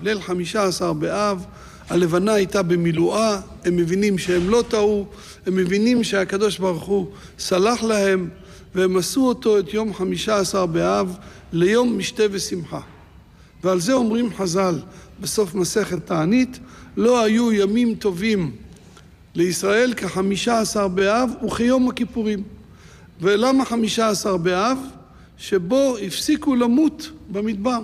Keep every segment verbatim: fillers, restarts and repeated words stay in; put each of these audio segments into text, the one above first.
ליל חמישה עשר באב, הלבנה הייתה במילואה, הם מבינים שהם לא טעו, הם מבינים שהקדוש ברוך הוא סלח להם, והם עשו אותו את יום חמישה עשר באב ליום משתה ושמחה. ועל זה אומרים חז"ל בסוף מסכת תענית, לא היו ימים טובים לישראל כחמישה עשר באב וכיום הכיפורים. ולמה חמישה עשר באב? שבו הפסיקו למות במדבר.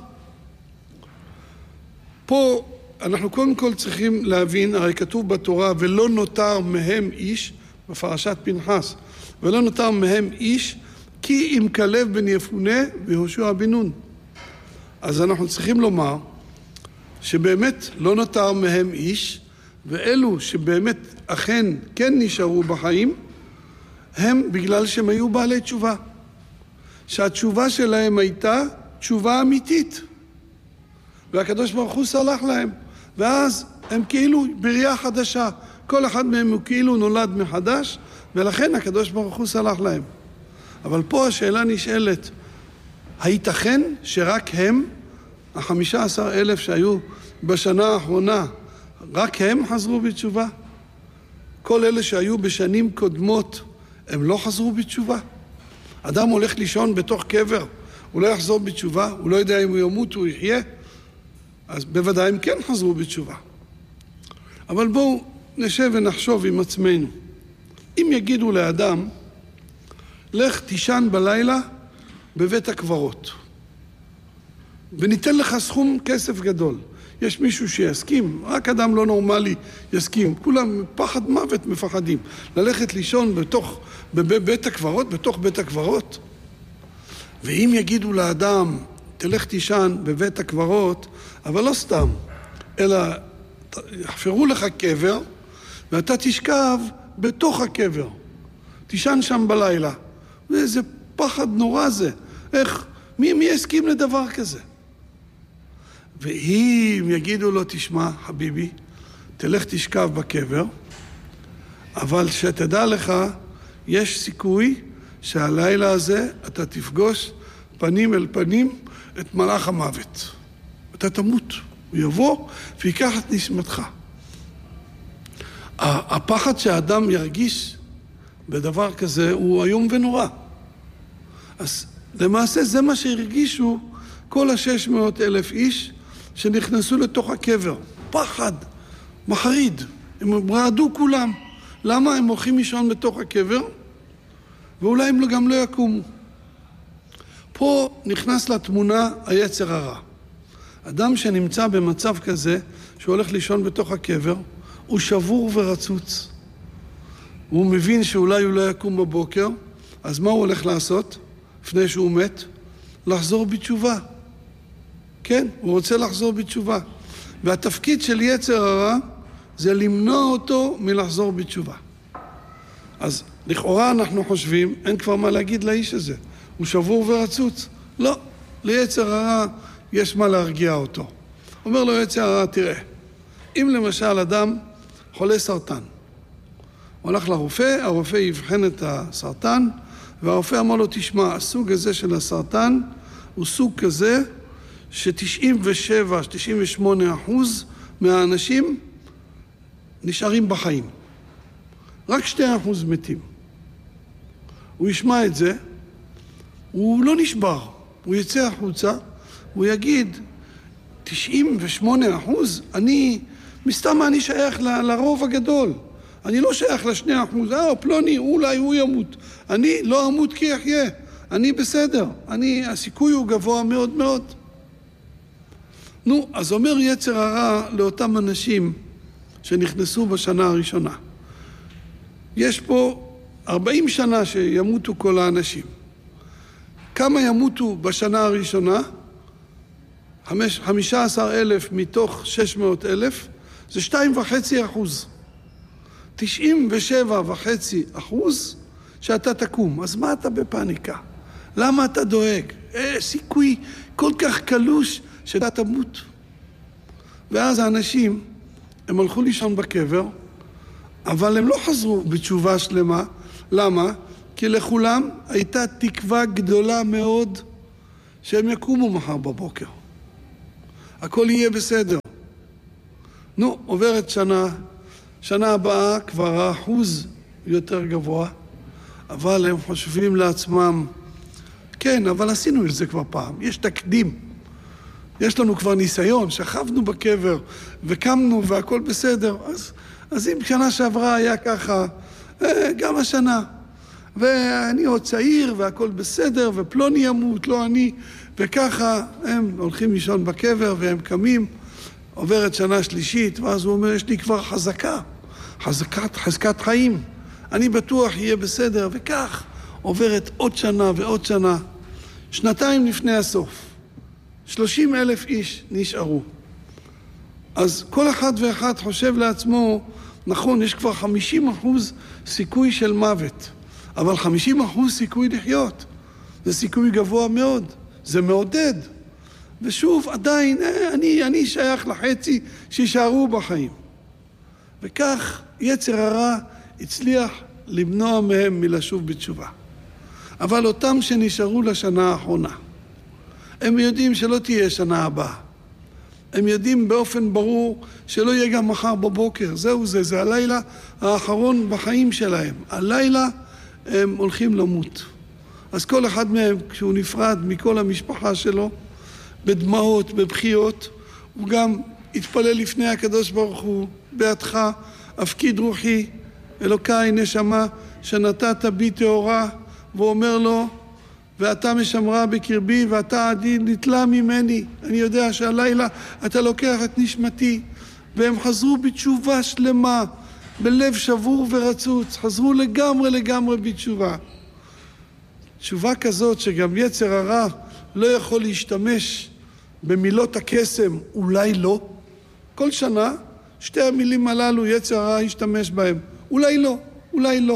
פה אנחנו קודם כל צריכים להבין, הרי כתוב בתורה, ולא נותר מהם איש, בפרשת פנחס, ולא נותר מהם איש, כי אם כלב בן יפונה ויהושע בן נון. אז אנחנו צריכים לומר, שבאמת לא נותר מהם איש, ואלו שבאמת אכן כן נשארו בחיים, הם בגלל שהם היו בעלי תשובה. שהתשובה שלהם הייתה תשובה אמיתית. והקדוש ברוך הוא סלח להם. ואז הם כאילו בריאה חדשה. כל אחד מהם הוא כאילו נולד מחדש, ולכן הקדוש ברוך הוא סלח להם. אבל פה השאלה נשאלת, הייתכן שרק הם, החמישה עשר אלף שהיו בשנה האחרונה, רק הם חזרו בתשובה? כל אלה שהיו בשנים קודמות, הם לא חזרו בתשובה? אדם הולך לישון בתוך קבר, הוא לא יחזור בתשובה, הוא לא יודע אם הוא ימות או יחיה, אז בוודאי הם כן חזרו בתשובה. אבל בואו נשב ונחשוב עם עצמנו. אם יגידו לאדם, לך תישן בלילה בבית הקברות, וניתן לך סכום כסף גדול. יש מישהו שיסכים, רק אדם לא נורמלי יסכים. כולם פחד מוות מפחדים. ללכת לישון בתוך, בבית הקברות, בתוך בית הקברות. ואם יגידו לאדם, תלך תישן בבית הקברות, אבל לא סתם, אלא יחפרו לך קבר, ואתה תשכב בתוך הקבר. תישן שם בלילה. ואיזה פחד נורא זה. איך, מי, מי יסכים לדבר כזה? ואם יגידו לו, תשמע, חביבי, תלך תשכב בקבר, אבל שתדע לך, יש סיכוי שהלילה הזה אתה תפגוש פנים אל פנים את מלאך המוות. אתה תמות, הוא יבוא ויקח את נשמתך. הפחד שהאדם ירגיש בדבר כזה הוא איום ונורא. אז למעשה זה מה שהרגישו כל השש מאות אלף איש שנכנסו לתוך הקבר. פחד, מחריד. הם רעדו כולם. למה? הם הולכים לישון בתוך הקבר, ואולי הם גם לא יקומו. פה נכנס לתמונה היצר הרע. אדם שנמצא במצב כזה, שהוא הולך לישון בתוך הקבר, הוא שבור ורצוץ. הוא מבין שאולי הוא לא יקום בבוקר, אז מה הוא הולך לעשות? לפני שהוא מת? לחזור בתשובה. כן, הוא רוצה לחזור בתשובה. והתפקיד של יצר הרע זה למנוע אותו מלחזור בתשובה. אז לכאורה אנחנו חושבים, אין כבר מה להגיד לאיש הזה. הוא שבור ורצוץ. לא, ליצר הרע יש מה להרגיע אותו. אומר לו יצר הרע, תראה, אם למשל אדם חולה סרטן, הוא הלך לרופא, הרופא יבחן את הסרטן, והרופא אמר לו, תשמע, הסוג הזה של הסרטן הוא סוג כזה ש-תשעים ושבע עד תשעים ושמונה אחוז מהאנשים נשארים בחיים. רק שני אחוז מתים. הוא ישמע את זה, הוא לא נשבר, הוא יצא החוצה, הוא יגיד, תשעים ושמונה אחוז, אני, מסתם אני שייך ל, לרוב הגדול. אני לא שייך לשני אחוז, אה, פלוני, אולי הוא ימות. אני לא אמות כי יחיה. אני בסדר. אני, הסיכוי הוא גבוה מאוד מאוד. נו, אז אומר יצר הרע לאותם אנשים שנכנסו בשנה הראשונה. יש פה ארבעים שנה שימותו כל האנשים. כמה ימותו בשנה הראשונה? חמישה עשר אלף מתוך שש מאות אלף, זה שתיים וחצי אחוז. תשעים ושבע וחצי אחוז שאתה תקום. אז מה אתה בפניקה? למה אתה דואג? אה, סיכוי כל כך קלוש שאתה תמות. ואז האנשים, הם הלכו לישון בקבר, אבל הם לא חזרו בתשובה שלמה. למה? כי לכולם הייתה תקווה גדולה מאוד שהם יקומו מחר בבוקר. הכל יהיה בסדר. נו, עוברת שנה, שנה הבאה כבר האחוז יותר גבוה, אבל הם חושבים לעצמם, כן, אבל עשינו את זה כבר פעם, יש תקדים. יש לנו כבר ניסיון, שכבנו בקבר וקמנו והכל בסדר, אז, אז אם שנה שעברה היה ככה, גם השנה, ואני עוד צעיר והכל בסדר, ופלוני ימות, לא אני, וככה הם הולכים לישון בקבר והם קמים, עוברת שנה שלישית, ואז הוא אומר, יש לי כבר חזקה, חזקת, חזקת חיים, אני בטוח יהיה בסדר, וכך עוברת עוד שנה ועוד שנה, שנתיים לפני הסוף. שלושים אלף איש נשארו. אז כל אחד ואחד חושב לעצמו, נכון, יש כבר חמישים אחוז סיכוי של מוות, אבל חמישים אחוז סיכוי לחיות. זה סיכוי גבוה מאוד, זה מעודד. ושוב, עדיין, אני, אני שייך לחצי שישארו בחיים. וכך יצר הרע הצליח למנוע מהם מלשוב בתשובה. אבל אותם שנשארו לשנה האחרונה, הם יודעים שלא תהיה שנה הבאה. הם יודעים באופן ברור שלא יהיה גם מחר בבוקר. זהו זה, זה הלילה האחרון בחיים שלהם. הלילה הם הולכים למות. אז כל אחד מהם, כשהוא נפרד מכל המשפחה שלו, בדמעות, בבכיות, הוא גם התפלל לפני הקדוש ברוך הוא, בעדך, הפקיד רוחי, אלוקיי נשמה, שנתת בי טהורה, והוא אומר לו, ואתה משמרה בקרבי, ואתה עדין נתלה ממני. אני יודע שהלילה אתה לוקח את נשמתי, והם חזרו בתשובה שלמה, בלב שבור ורצוץ, חזרו לגמרי לגמרי בתשובה. תשובה כזאת שגם יצר הרע לא יכול להשתמש במילות הקסם, אולי לא. כל שנה, שתי המילים הללו יצר הרע ישתמש בהם, אולי לא, אולי לא.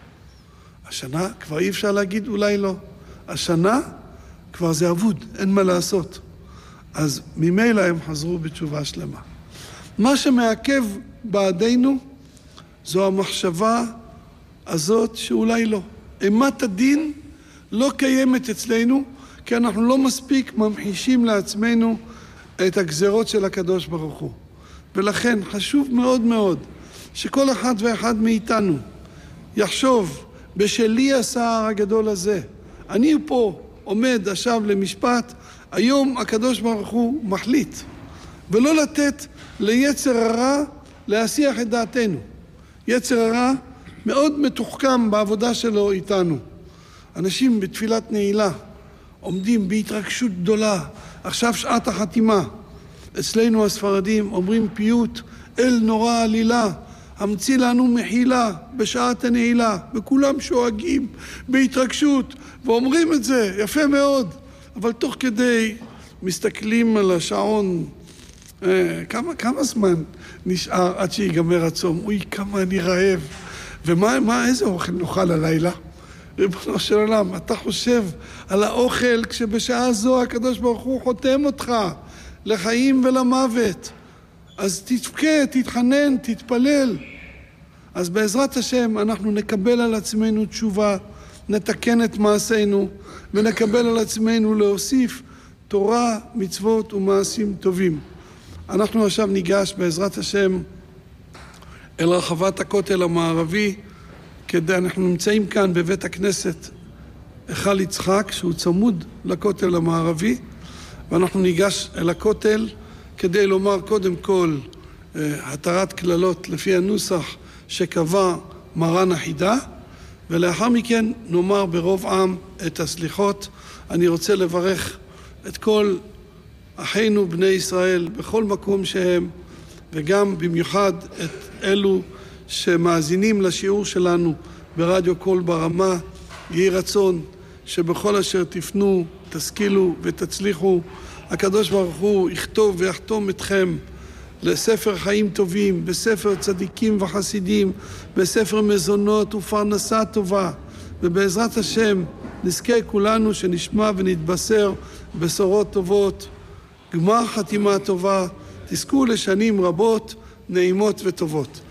השנה כבר אי אפשר להגיד אולי לא. השנה כבר זה אבוד, אין מה לעשות. אז ממילא הם חזרו בתשובה שלמה. מה שמעכב בעדינו זו המחשבה הזאת שאולי לא. אימת הדין לא קיימת אצלנו, כי אנחנו לא מספיק ממחישים לעצמנו את הגזרות של הקדוש ברוך הוא. ולכן חשוב מאוד מאוד שכל אחד ואחד מאיתנו יחשוב בשלי הסער הגדול הזה. אני פה עומד עכשיו למשפט, היום הקדוש ברוך הוא מחליט, ולא לתת ליצר הרע להסיח את דעתנו. יצר הרע מאוד מתוחכם בעבודה שלו איתנו. אנשים בתפילת נעילה עומדים בהתרגשות גדולה, עכשיו שעת החתימה. אצלנו הספרדים אומרים פיוט, אל נורא עלילה, המציא לנו מחילה בשעת הנעילה, וכולם שואגים בהתרגשות ואומרים את זה יפה מאוד, אבל תוך כדי מסתכלים על השעון, אה, כמה, כמה זמן נשאר עד שיגמר הצום, אוי כמה אני רעב, ומה מה, איזה אוכל נאכל הלילה? ריבונו של עולם, אתה חושב על האוכל כשבשעה זו הקדוש ברוך הוא חותם אותך לחיים ולמוות. אז תתפקד, תתחנן, תתפלל. אז בעזרת השם אנחנו נקבל על עצמנו תשובה, נתקן את מעשינו ונקבל על עצמנו להוסיף תורה, מצוות ומעשים טובים. אנחנו עכשיו ניגש בעזרת השם אל רחבת הכותל המערבי, כדי אנחנו נמצאים כאן בבית הכנסת היכל יצחק שהוא צמוד לכותל המערבי, ואנחנו ניגש אל הכותל כדי לומר קודם כל התרת כללות לפי הנוסח שקבע מרן החידה, ולאחר מכן נאמר ברוב עם את הסליחות. אני רוצה לברך את כל אחינו בני ישראל בכל מקום שהם, וגם במיוחד את אלו שמאזינים לשיעור שלנו ברדיו קול ברמה. יהי רצון שבכל אשר תפנו תשכילו ותצליחו. הקדוש ברוך הוא יכתוב ויחתום אתכם לספר חיים טובים, בספר צדיקים וחסידים, בספר מזונות ופרנסה טובה, ובעזרת השם נזכה כולנו שנשמע ונתבשר בשורות טובות, גמר חתימה טובה, תזכו לשנים רבות נעימות וטובות.